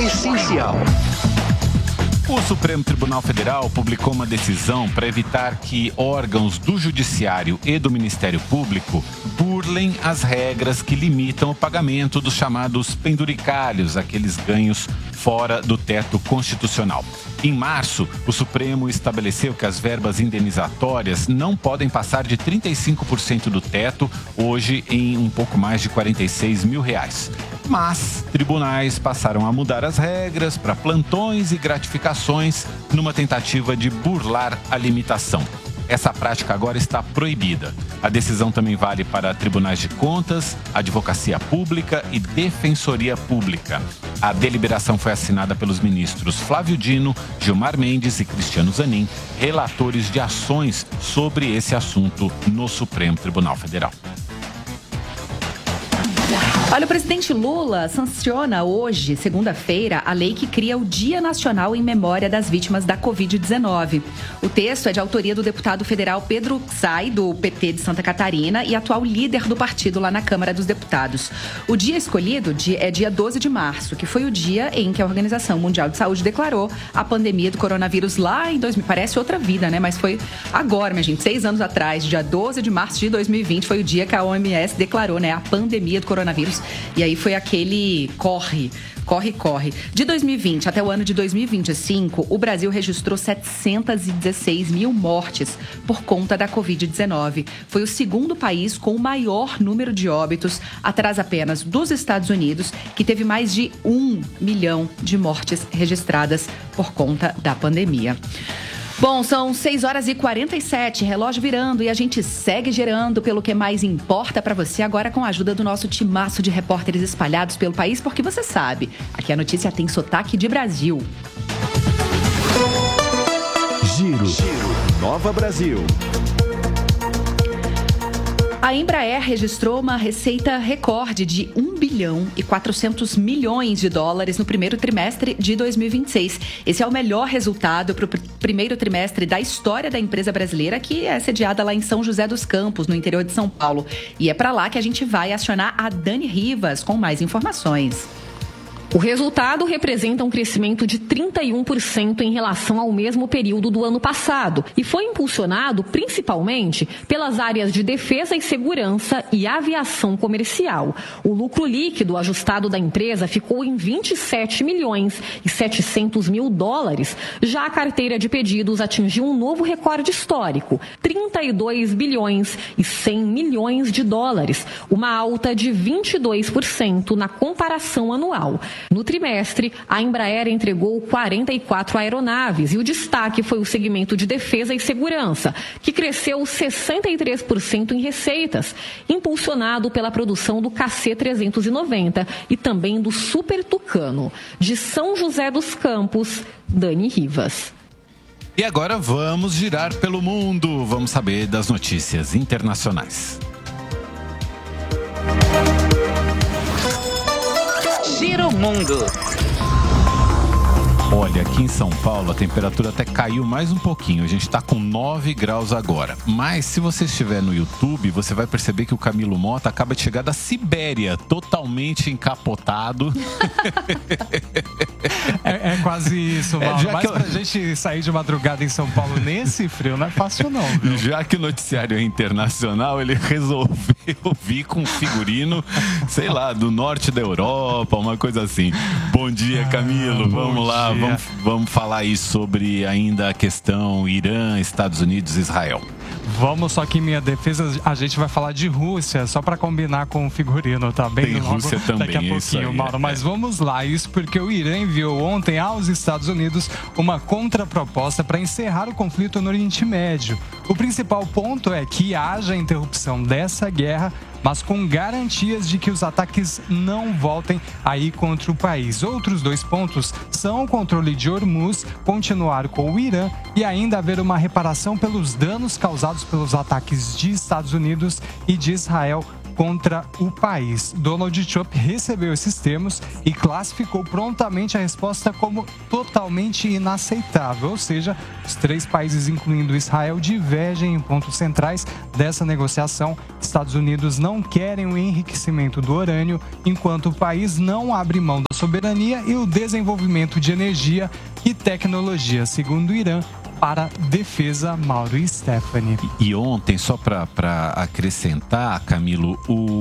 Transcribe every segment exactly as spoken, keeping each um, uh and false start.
essencial. O Supremo Tribunal Federal publicou uma decisão para evitar que órgãos do Judiciário e do Ministério Público burlem as regras que limitam o pagamento dos chamados penduricalhos, aqueles ganhos fora do teto constitucional. Em março, o Supremo estabeleceu que as verbas indenizatórias não podem passar de trinta e cinco por cento do teto, hoje em um pouco mais de quarenta e seis mil reais. Mas tribunais passaram a mudar as regras para plantões e gratificações numa tentativa de burlar a limitação. Essa prática agora está proibida. A decisão também vale para tribunais de contas, advocacia pública e defensoria pública. A deliberação foi assinada pelos ministros Flávio Dino, Gilmar Mendes e Cristiano Zanin, relatores de ações sobre esse assunto no Supremo Tribunal Federal. Olha, o presidente Lula sanciona hoje, segunda-feira, a lei que cria o Dia Nacional em Memória das Vítimas da covid dezenove. O texto é de autoria do deputado federal Pedro Tsai, do P T de Santa Catarina, e atual líder do partido lá na Câmara dos Deputados. O dia escolhido é dia doze de março, que foi o dia em que a Organização Mundial de Saúde declarou a pandemia do coronavírus lá em dois mil. Parece outra vida, né? Mas foi agora, minha gente, seis anos atrás, dia doze de março de dois mil e vinte, foi o dia que a O M S declarou, né, a pandemia do coronavírus. E aí foi aquele corre, corre, corre. De dois mil e vinte até o ano de dois mil e vinte e cinco, o Brasil registrou setecentas e dezesseis mil mortes por conta da covid dezenove. Foi o segundo país com o maior número de óbitos, atrás apenas dos Estados Unidos, que teve mais de um milhão de mortes registradas por conta da pandemia. Bom, são seis horas e quarenta e sete, relógio virando e a gente segue gerando pelo que mais importa para você agora com a ajuda do nosso timaço de repórteres espalhados pelo país, porque você sabe, aqui a notícia tem sotaque de Brasil. Giro, Giro. Nova Brasil. A Embraer registrou uma receita recorde de um bilhão e quatrocentos milhões de dólares no primeiro trimestre de dois mil e vinte e seis. Esse é o melhor resultado para o primeiro trimestre da história da empresa brasileira, que é sediada lá em São José dos Campos, no interior de São Paulo. E é para lá que a gente vai acionar a Dani Rivas com mais informações. O resultado representa um crescimento de trinta e um por cento em relação ao mesmo período do ano passado e foi impulsionado principalmente pelas áreas de defesa e segurança e aviação comercial. O lucro líquido ajustado da empresa ficou em vinte e sete milhões e setecentos mil dólares. Já a carteira de pedidos atingiu um novo recorde histórico, trinta e dois bilhões e cem milhões de dólares, uma alta de vinte e dois por cento na comparação anual. No trimestre, a Embraer entregou quarenta e quatro aeronaves e o destaque foi o segmento de defesa e segurança, que cresceu sessenta e três por cento em receitas, impulsionado pela produção do K C trezentos e noventa e também do Super Tucano. De São José dos Campos, Dani Rivas. E agora vamos girar pelo mundo, vamos saber das notícias internacionais. Giro Mundo. Olha, aqui em São Paulo a temperatura até caiu mais um pouquinho. A gente está com nove graus agora. Mas se você estiver no YouTube, você vai perceber que o Camilo Mota acaba de chegar da Sibéria, totalmente encapotado. É, é quase isso, Mauro. É, Mas eu... pra gente sair de madrugada em São Paulo nesse frio não é fácil não, viu? Já que o noticiário é internacional, ele resolveu vir com um figurino, sei lá, do norte da Europa, uma coisa assim. Bom dia, Camilo. Ah, vamos lá, vamos, vamos falar aí sobre ainda a questão Irã, Estados Unidos e Israel. Vamos, só que em minha defesa a gente vai falar de Rússia, só para combinar com o figurino, tá bem? Tem logo, Rússia também, daqui a pouquinho, aí, Mauro. é. Mas vamos lá, isso porque o Irã enviou ontem aos Estados Unidos uma contraproposta para encerrar o conflito no Oriente Médio. O principal ponto é que haja interrupção dessa guerra, mas com garantias de que os ataques não voltem aí contra o país. Outros dois pontos são o controle de Hormuz, continuar com o Irã e ainda haver uma reparação pelos danos causados pelos ataques de Estados Unidos e de Israel contra o país. Donald Trump recebeu esses termos e classificou prontamente a resposta como totalmente inaceitável, ou seja, os três países, incluindo Israel, divergem em pontos centrais dessa negociação. Estados Unidos não querem o enriquecimento do urânio, enquanto o país não abre mão das soberania e o desenvolvimento de energia e tecnologia, segundo o Irã, para defesa. Mauro e Stephanie. E ontem, só para acrescentar, Camilo,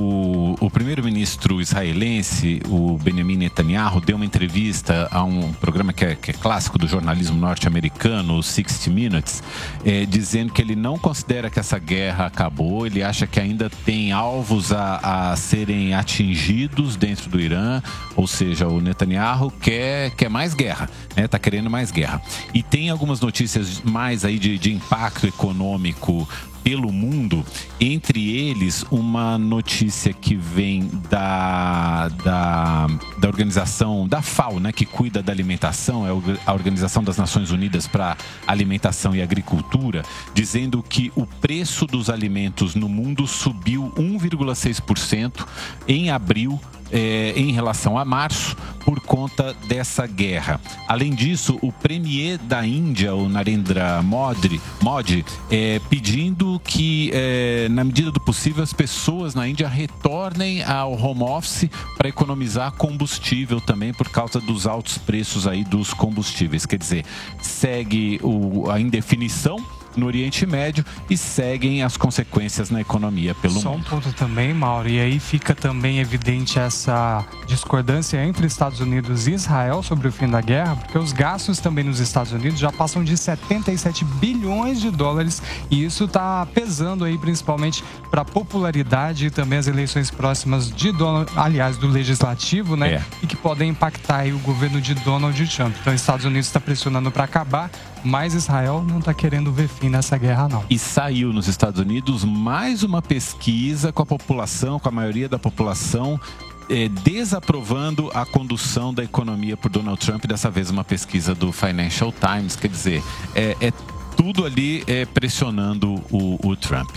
o, o primeiro-ministro israelense, o Benjamin Netanyahu, deu uma entrevista a um programa que é, que é clássico do jornalismo norte-americano, o sixty minutes, é, dizendo que ele não considera que essa guerra acabou, ele acha que ainda tem alvos a, a serem atingidos dentro do Irã, ou seja, o Netanyahu quer, quer mais guerra, né? Tá querendo mais guerra. E tem algumas notícias mais aí de, de impacto econômico pelo mundo, entre eles uma notícia que vem da, da, da organização, da FAO, né, que cuida da alimentação, é a Organização das Nações Unidas para Alimentação e Agricultura, dizendo que o preço dos alimentos no mundo subiu um vírgula seis por cento em abril, É, em relação a março, por conta dessa guerra. Além disso, o premier da Índia, o Narendra Modi, Modi é, pedindo que, é, na medida do possível, as pessoas na Índia retornem ao home office para economizar combustível também, por causa dos altos preços aí dos combustíveis. Quer dizer, segue o, a indefinição no Oriente Médio e seguem as consequências na economia pelo Só mundo. um ponto também, Mauro, e aí fica também evidente essa discordância entre Estados Unidos e Israel sobre o fim da guerra, porque os gastos também nos Estados Unidos já passam de setenta e sete bilhões de dólares e isso está pesando aí principalmente para a popularidade e também as eleições próximas de Donald, aliás, do Legislativo, né? É. E que podem impactar aí o governo de Donald Trump. Então, os Estados Unidos está pressionando para acabar, mas Israel não está querendo ver fim nessa guerra, não. E saiu nos Estados Unidos mais uma pesquisa com a população, com a maioria da população, eh, desaprovando a condução da economia por Donald Trump. Dessa vez uma pesquisa do Financial Times. Quer dizer, é, é tudo ali é, pressionando o, o Trump.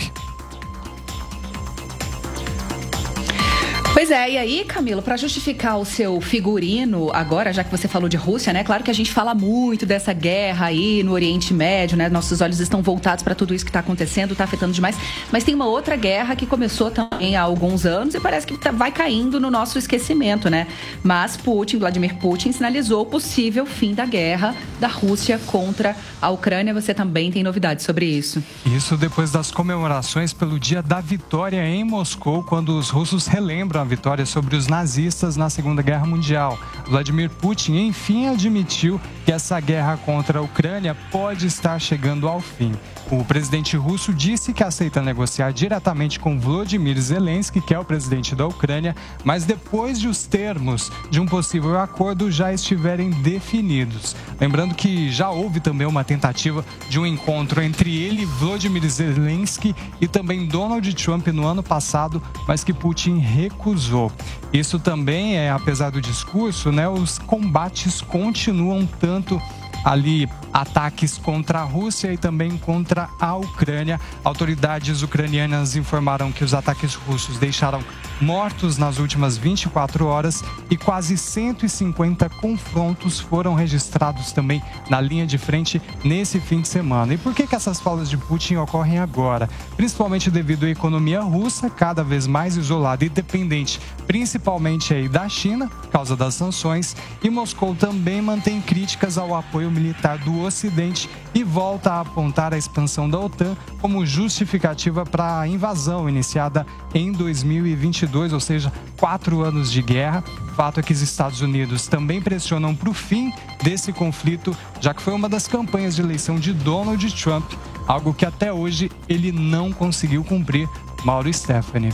Pois é, e aí, Camilo, para justificar o seu figurino agora, já que você falou de Rússia, né? Claro que a gente fala muito dessa guerra aí no Oriente Médio, né? Nossos olhos estão voltados para tudo isso que está acontecendo, está afetando demais. Mas tem uma outra guerra que começou também há alguns anos e parece que tá, vai caindo no nosso esquecimento, né? Mas Putin, Vladimir Putin, sinalizou o possível fim da guerra da Rússia contra a Ucrânia. Você também tem novidades sobre isso. Isso depois das comemorações pelo Dia da Vitória em Moscou, quando os russos relembram a vitória sobre os nazistas na Segunda Guerra Mundial. Vladimir Putin, enfim, admitiu que essa guerra contra a Ucrânia pode estar chegando ao fim. O presidente russo disse que aceita negociar diretamente com Volodymyr Zelensky, que é o presidente da Ucrânia, mas depois de os termos de um possível acordo já estiverem definidos. Lembrando que já houve também uma tentativa de um encontro entre ele, Volodymyr Zelensky, e também Donald Trump no ano passado, mas que Putin recusou. Isso também é, apesar do discurso, né, os combates continuam tanto ali ataques contra a Rússia e também contra a Ucrânia. Autoridades ucranianas informaram que os ataques russos deixaram mortos nas últimas vinte e quatro horas e quase cento e cinquenta confrontos foram registrados também na linha de frente nesse fim de semana. E por que que essas falas de Putin ocorrem agora? Principalmente devido à economia russa, cada vez mais isolada e dependente, principalmente aí da China, por causa das sanções, e Moscou também mantém críticas ao apoio militar do Ocidente e volta a apontar a expansão da OTAN como justificativa para a invasão iniciada em dois mil e vinte e dois, ou seja, quatro anos de guerra. Fato é que os Estados Unidos também pressionam para o fim desse conflito, já que foi uma das campanhas de eleição de Donald Trump, algo que até hoje ele não conseguiu cumprir. Mauro e Stephanie.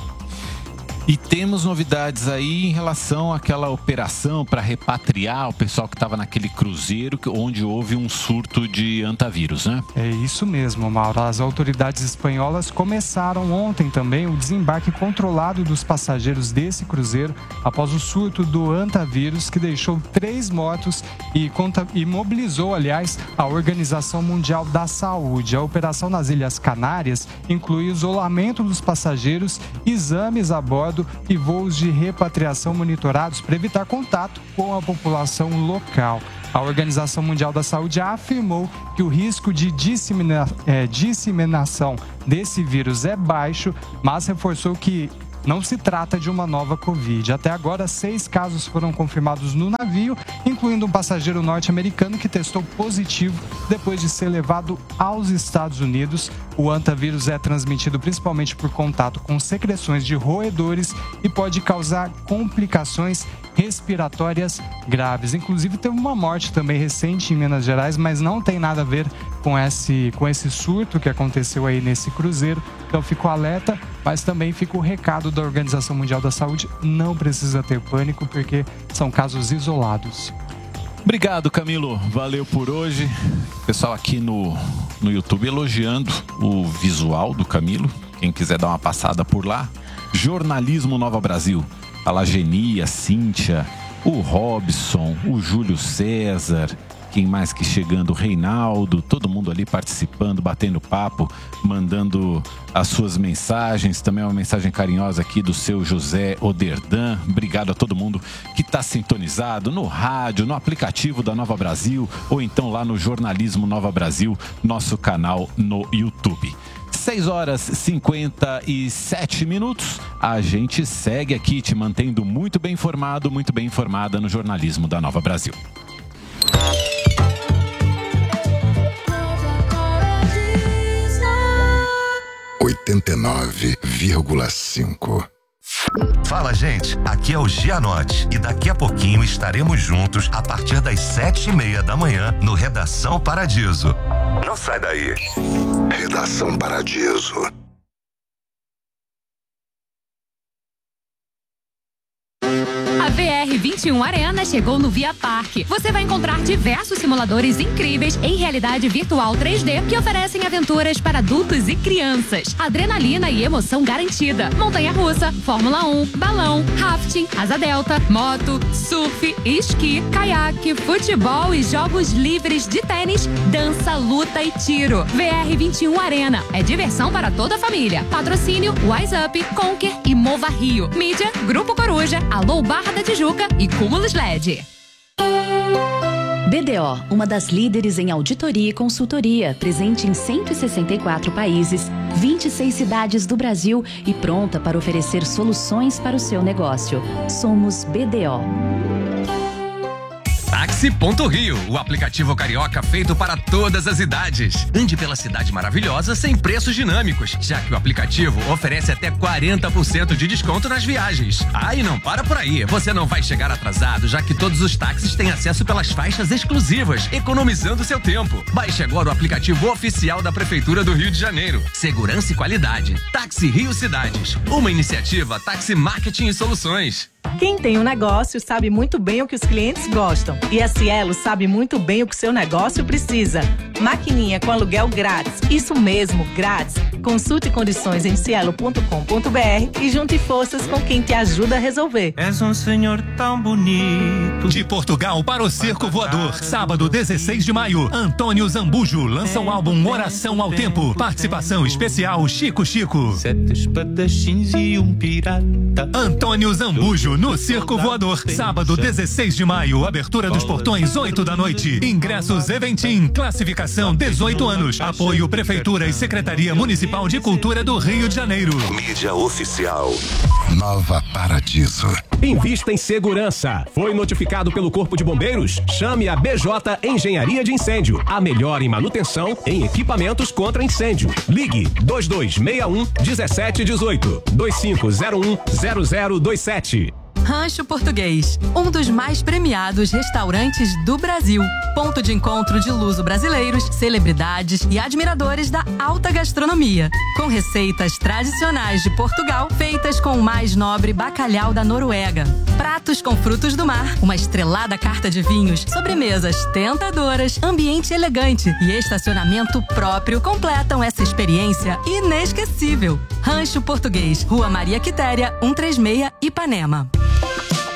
E temos novidades aí em relação àquela operação para repatriar o pessoal que estava naquele cruzeiro onde houve um surto de antavírus, né? É isso mesmo, Mauro. As autoridades espanholas começaram ontem também o desembarque controlado dos passageiros desse cruzeiro após o surto do antavírus, que deixou três mortos e, conta... e mobilizou, aliás, a Organização Mundial da Saúde. A operação nas Ilhas Canárias inclui o isolamento dos passageiros, exames a bordo e voos de repatriação monitorados para evitar contato com a população local. A Organização Mundial da Saúde afirmou que o risco de dissemina, é, disseminação desse vírus é baixo, mas reforçou que não se trata de uma nova Covid. Até agora, seis casos foram confirmados no navio, incluindo um passageiro norte-americano que testou positivo depois de ser levado aos Estados Unidos. O hantavírus é transmitido principalmente por contato com secreções de roedores e pode causar complicações respiratórias graves. Inclusive, teve uma morte também recente em Minas Gerais, mas não tem nada a ver com esse, com esse surto que aconteceu aí nesse cruzeiro. Então, fico alerta, mas também fica o recado da Organização Mundial da Saúde: não precisa ter pânico, porque são casos isolados. Obrigado, Camilo. Valeu por hoje. Pessoal aqui no, no YouTube elogiando o visual do Camilo. Quem quiser dar uma passada por lá. Jornalismo Nova Brasil. A Lagenia, Cíntia, o Robson, o Júlio César, quem mais que chegando, o Reinaldo, todo mundo ali participando, batendo papo, mandando as suas mensagens. Também uma mensagem carinhosa aqui do seu José Oderdan. Obrigado a todo mundo que está sintonizado no rádio, no aplicativo da Nova Brasil ou então lá no Jornalismo Nova Brasil, nosso canal no YouTube. seis horas e cinquenta e sete minutos. A gente segue aqui te mantendo muito bem informado, muito bem informada no jornalismo da Nova Brasil. oitenta e nove vírgula cinco. Fala, gente, aqui é o Gianotti e daqui a pouquinho estaremos juntos a partir das sete e meia da manhã no Redação Paradiso. Não sai daí. Redação Paradiso. A V R vinte e um Arena chegou no Via Parque. Você vai encontrar diversos simuladores incríveis em realidade virtual três D que oferecem aventuras para adultos e crianças. Adrenalina e emoção garantida. Montanha-russa, Fórmula um, balão, rafting, asa delta, moto, surf, esqui, caiaque, futebol e jogos livres de tênis, dança, luta e tiro. V R vinte e um Arena é diversão para toda a família. Patrocínio Wise Up, Conquer e Mova Rio. Mídia, Grupo Coruja, Alô Barra da Tijuca e Cúmulos L E D. B D O, uma das líderes em auditoria e consultoria, presente em cento e sessenta e quatro países, vinte e seis cidades do Brasil e pronta para oferecer soluções para o seu negócio. Somos B D O. Táxi.rio, o aplicativo carioca feito para todas as idades. Ande pela cidade maravilhosa sem preços dinâmicos, já que o aplicativo oferece até quarenta por cento de desconto nas viagens. Ah, e não para por aí, você não vai chegar atrasado, já que todos os táxis têm acesso pelas faixas exclusivas, economizando seu tempo. Baixe agora o aplicativo oficial da Prefeitura do Rio de Janeiro. Segurança e qualidade. Táxi Rio Cidades, uma iniciativa Táxi Marketing e Soluções. Quem tem um negócio sabe muito bem o que os clientes gostam. E a Cielo sabe muito bem o que o seu negócio precisa. Maquininha com aluguel grátis. Isso mesmo, grátis. Consulte condições em cielo ponto com ponto b r e junte forças com quem te ajuda a resolver. És um senhor tão bonito. De Portugal para o Circo Voador. Sábado, dezesseis de maio. Antônio Zambujo lança o álbum Oração ao Tempo. Participação especial Chico Chico. Sete espadachins e um pirata. Antônio Zambujo no Circo Voador. Sábado, dezesseis de maio. Abertura dos portões, oito da noite. Ingressos Eventim. Classificação dezoito anos. Apoio Prefeitura e Secretaria Municipal de Cultura do Rio de Janeiro. Mídia oficial. Nova Paradiso. Invista em segurança. Foi notificado pelo Corpo de Bombeiros? Chame a B J Engenharia de Incêndio. A melhor em manutenção em equipamentos contra incêndio. Ligue dois dois seis um, um sete um oito, dois cinco zero um, zero zero dois sete. Rancho Português, um dos mais premiados restaurantes do Brasil. Ponto de encontro de luso-brasileiros, celebridades e admiradores da alta gastronomia. Com receitas tradicionais de Portugal, feitas com o mais nobre bacalhau da Noruega. Pratos com frutos do mar, uma estrelada carta de vinhos, sobremesas tentadoras, ambiente elegante e estacionamento próprio completam essa experiência inesquecível. Rancho Português, Rua Maria Quitéria, cento e trinta e seis, Ipanema.